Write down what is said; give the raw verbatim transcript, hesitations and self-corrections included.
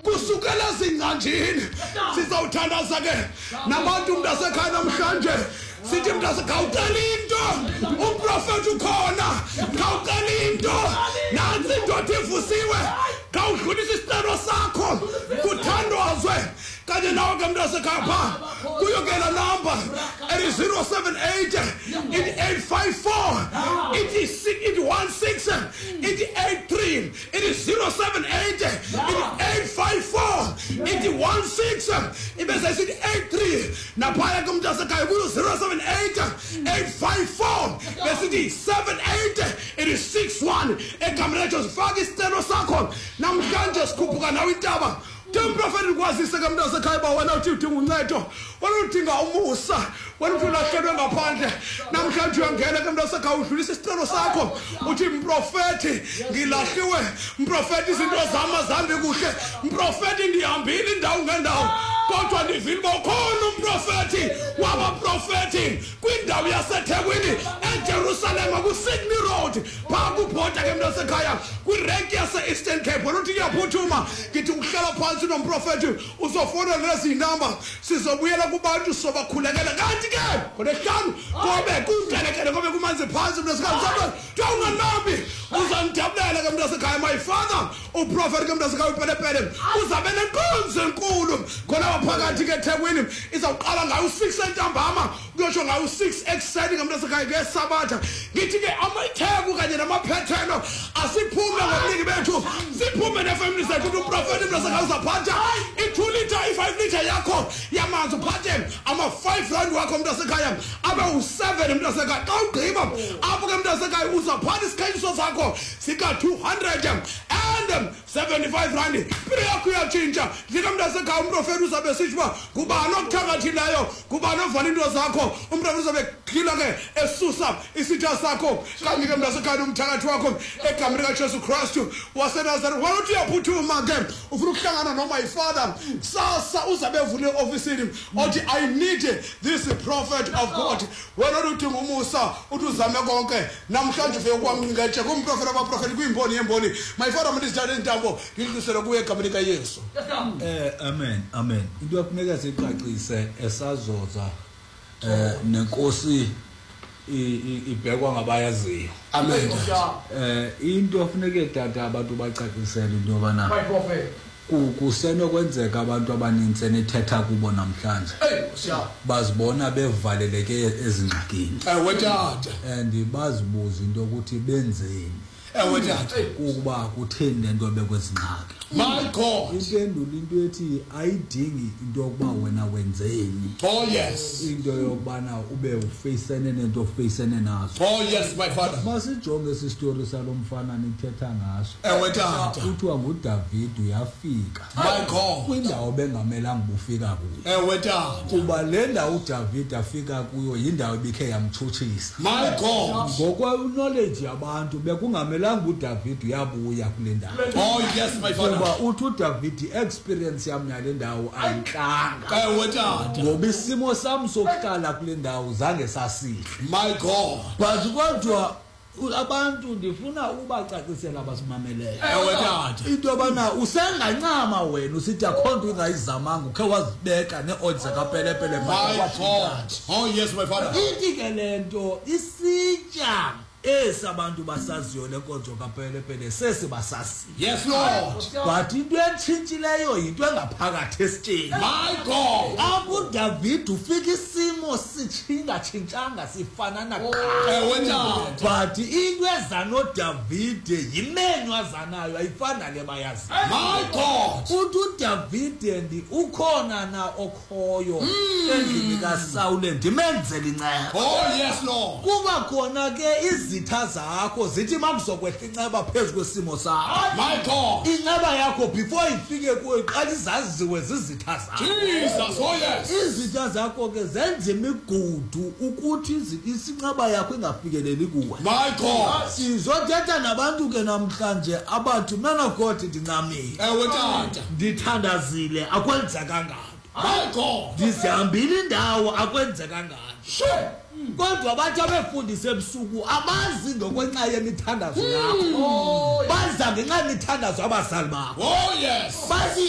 kusukela zingqanjini sizawuthandaza ke nabantu mntasekhaya namhlanje sithi mntasekhaya uqala into umprofeti ukhona khawuqala into nansi indoda ivusiwe khawudlulisa isicelo sakho kuthandazwe kanye nawe ke mntasekhaya pha kuyokela number it zero seven eight it eight five four it is it one six it eight three it is zero seven eight it eight five four it one six ibese sithi eight three naphaya ke mntasekhaya kuyo zero seven eight eight five four bese seven eight it is six one egamrejo sifaka isicelo sakho namhlanje sikhuphuka nawe intaba Temprofeti kwazise ke mntasekhaya ba wena uthi udinga uncedo wena udinga umusa wena uthi ulahlelwe ngaphandle namhlanje uyangena ke mntasekhaya udlulisa isicelo sakho uthi mprofeti ngilahliwe mprofeti izinto zami azihambi kuhle mprofeti ndihambile indawo ngendawo kodwa ndivile ukhona umprofeti wabaprofeti kwindawo yaseThekwini eJerusalem ku Sydney Road pha kubhoda ke mntasekhaya kwirenki yase-Eastern Cape wena uthi ngiyaphuthuma ngithi uhlala phansi nomprofeti uzofona lezi number sizobuyela kubantu sobakhulekela kanti ke ngolehlanu kobe kundelekele kobe kumanzi phansi mntasekhaya sabe unganabi uzandabulela ke mntasekhaya my father uprofeti ke mntasekhaya upelepele uzabe nenkonzo enkulu khona phakathi ke eThekwini izawuqala ngayo six entambama kuyosho ngayo six ekuseni ke mntasekhaya ngesabatha ngithi ke amatheko kanye namaphethelo asiphume ngobuniki bethu siphume nefamily zethu umprofeti mntasekhaya uzaphatha i-two liter i-five liter yakho yamanzi uphathe ama five rand wakho mntasekhaya abe u-seven mntasekhaya xa ugqiba apho ke mntasekhaya uzaphatha isikhanyiso sakho sika two hundred and seventy-five rand impilo yakho iyatshintsha ndika mntasekhaya umprofeti uzabe sithi uba ngubani okuthakathileyo ngubani ovala into zakho umprofeti uzabe khila ke esusa isitha sakho kanye ke mntasekhaya umthakathi wakho egameni kaJesu Kristu waseNazareth wena uthi uyaphuthuma ke ufuna ukuhlangana noma ifather sasa uzabe evule ofisini othi I need this prophet of God wena uthi ngumusa uthi uzame konke namhlanje ufike kwamnqetshe kumprofeti abaprofeti kwimboni yemboni my father mndizithathe intambo ngilungisele kuye egameni kaYesu eh amen amen into yafuneka sicacise esazoza eh nenkosi ibhekwa ngabayaziyo amen eh into yafuneka tata abantu bacacisele into yobana kusenokwenzeka abantu abaninzi enethetha kubo namhlanje bazibona bevaleleke ezingxakini ewe tata and bazibuza into ukuthi benzeni ewe tata kuba kutheni lento bekwezingxaki my God impendulo into ethi ayidingi into yokuba wena wenzeni oh yes into yokubana ube ufacene nento ofacene nazo oh yes my father masijonge esi story salomfana nithetha ngaso ewe tata kuthiwa nguDavid uyafika my God kwindawo bengamelanga bufika kuyo ewe tata kuba le ndawo uDavid afika kuyo yindawo ibikhe yamthuthisa my God ngokwa knowledge yabantu bekungamelanga uDavid uyabuya kule ndawo oh yes my father kuba uthi uDavid experience yami yale ndawo ayinhlanga ewe tata ngoba isimo sami sokuhlala kule ndawo zange sasihle my God but kodwa abantu ndifuna ubacacisela abasimameleyo ewe tata into yobana usengancama wena usithi akhonto ingayizamanga ukhe wazibeka ne-odds kapelepele my God oh yes my father ithi ke lento isitya esabantu basaziyo lenkonzo kapelepele sesibasasi yes Lord but into entshintshileyo into engaphakathi esitsheni my God apho David ufika isimo sichinga chintshanga sifana nakuqala ewe tata but into eza noDavid yimenywa zanayo ayifana le bayazi my God uthi uDavid ndi ukhona na okhoyo endlini kaSawule ndimenzele inceba oh yes Lord kuba khona ke izitha zakho zithi makuzokwehla inceba phezulu kwesimo sakho my God inceba yakho before ifike kuwe iqala izaziwe zizitha zakho Jesus oh yes izitha zakho ke zenze imigudu ukuthi isinceba yakho ingafikeleli kuwe my God sizothetha nabantu ke namhlanje abantu man of God ndinqamile ewe tata ndithandazile akwenzeka kangako my God ndizihambile indawo akwenzeka kangako sure kodwa abantu abefundisa ebusuku abazi ngokwenxa yemithandazo yakho baza ngenxa yemithandazo abazali bakho oh yes bazi